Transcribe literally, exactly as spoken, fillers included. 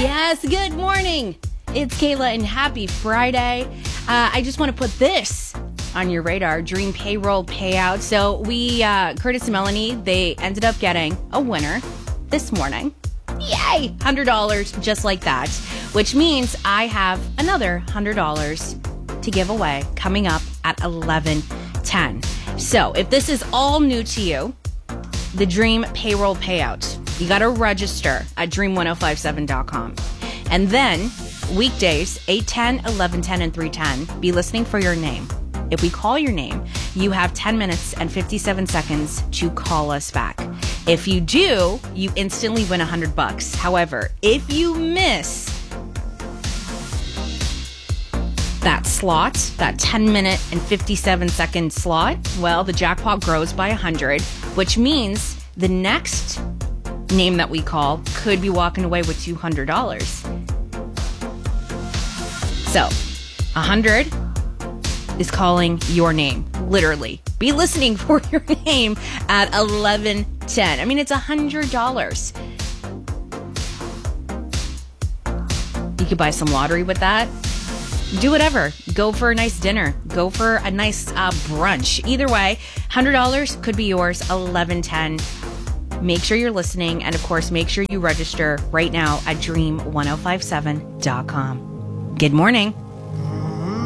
Yes, good morning. It's Kayla and happy Friday. Uh, I just want to put this on your radar, Dream Payroll Payout. So we, uh, Curtis and Melanie, they ended up getting a winner this morning. Yay! one hundred dollars just like that, which means I have another one hundred dollars to give away coming up at eleven ten. So if this is all new to you, the Dream Payroll Payout, you got to register at dream ten fifty-seven dot com. And then weekdays, eight ten, eleven ten, and three ten, be listening for your name. If we call your name, you have ten minutes and fifty-seven seconds to call us back. If you do, you instantly win one hundred bucks. However, if you miss that slot, that ten minute and fifty-seven second slot, well, the jackpot grows by one hundred, which means the next name that we call could be walking away with two hundred dollars. So, one hundred is calling your name, literally. Be listening for your name at eleven ten. I mean, it's one hundred dollars. You could buy some lottery with that. Do whatever. Go for a nice dinner. Go for a nice uh, brunch. Either way, one hundred dollars could be yours, eleven ten. Make sure you're listening. And of course, make sure you register right now at dream ten fifty-seven dot com. Good morning.